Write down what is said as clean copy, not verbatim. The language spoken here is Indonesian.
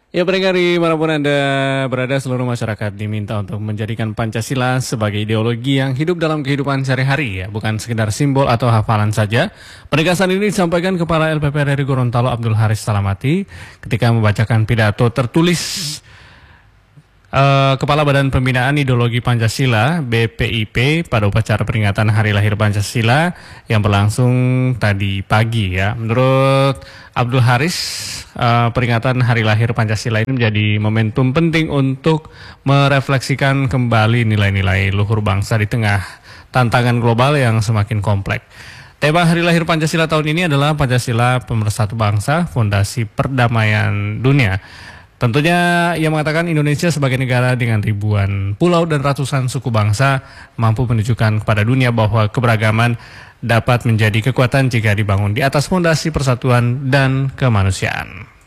Ya, pendengar dimanapun Anda berada, seluruh masyarakat diminta untuk menjadikan Pancasila sebagai ideologi yang hidup dalam kehidupan sehari-hari, ya, bukan sekedar simbol atau hafalan saja. Penegasan ini disampaikan Kepala LPP RRI Gorontalo Abdul Haris Salamati ketika membacakan pidato tertulis Kepala Badan Pembinaan Ideologi Pancasila (BPIP) pada upacara peringatan Hari Lahir Pancasila yang berlangsung tadi pagi, ya. Menurut Abdul Haris, peringatan Hari Lahir Pancasila ini menjadi momentum penting untuk merefleksikan kembali nilai-nilai luhur bangsa di tengah tantangan global yang semakin kompleks. Tema Hari Lahir Pancasila tahun ini adalah Pancasila Pemersatu Bangsa, Fondasi Perdamaian Dunia. Tentunya ia mengatakan Indonesia sebagai negara dengan ribuan pulau dan ratusan suku bangsa mampu menunjukkan kepada dunia bahwa keberagaman dapat menjadi kekuatan jika dibangun di atas fondasi persatuan dan kemanusiaan.